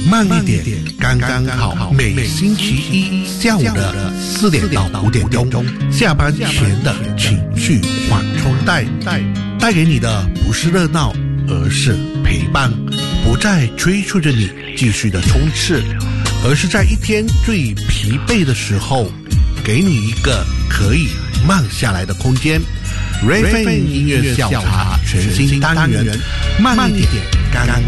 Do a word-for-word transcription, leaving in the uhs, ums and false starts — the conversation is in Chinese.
慢一点，刚刚好。每星期一下午的四点到五点钟，下班前的情绪缓冲带，带给你的不是热闹，而是陪伴，不再催促着你继续的冲刺，而是在一天最疲惫的时候，给你一个可以慢下来的空间。Raven 音乐笑茶全新单元，慢一点，刚刚